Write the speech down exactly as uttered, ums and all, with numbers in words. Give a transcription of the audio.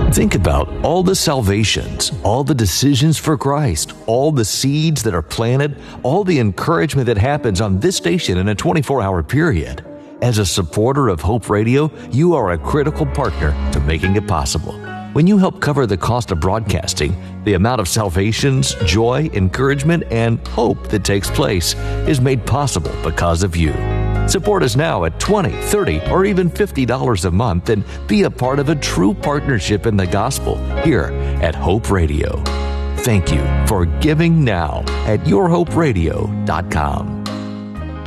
Think about all the salvations, all the decisions for Christ, all the seeds that are planted, all the encouragement that happens on this station in a twenty-four hour period. As a supporter of Hope Radio, you are a critical partner to making it possible. When you help cover the cost of broadcasting, the amount of salvations, joy, encouragement, and hope that takes place is made possible because of you. Support us now at twenty dollars, thirty dollars, or even fifty dollars a month and be a part of a true partnership in the gospel here at Hope Radio. Thank you for giving now at your hope radio dot com.